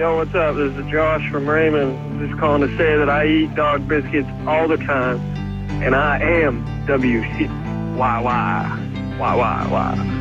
Yo, what's up? This is Josh from Raymond. Just calling to say that I eat dog biscuits all the time, and I am WC. Why?